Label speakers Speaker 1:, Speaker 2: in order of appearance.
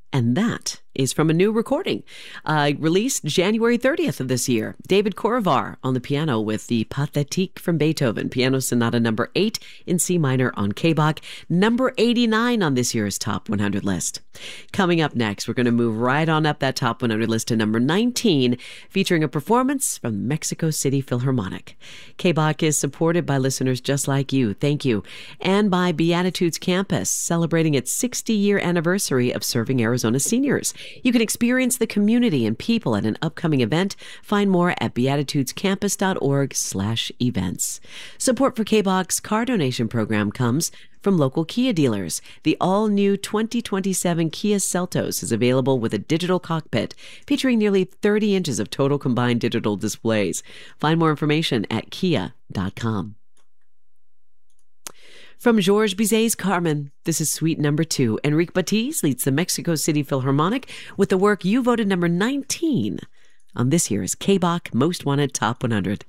Speaker 1: And that is from a new recording released January 30th of this year. David Korovar on the piano with the Pathétique from Beethoven, Piano Sonata number 8 in C minor on K-Bach, number 89 on this year's Top 100 list. Coming up next, we're going to move right on up that Top 100 list to number 19, featuring a performance from the Mexico City Philharmonic. K-Bach is supported by listeners just like you, thank you, and by Beatitudes Campus, celebrating its 60-year anniversary of serving Arizona seniors. You can experience the community and people at an upcoming event. Find more at beatitudescampus.org/events. Support for K-Bach's car donation program comes from local Kia dealers. The all-new 2027 Kia Seltos is available with a digital cockpit featuring nearly 30 inches of total combined digital displays. Find more information at kia.com. From Georges Bizet's Carmen, this is Suite number 2. Enrique Batiz leads the Mexico City Philharmonic with the work you voted number 19 on this year's K-Bach Most Wanted Top 100.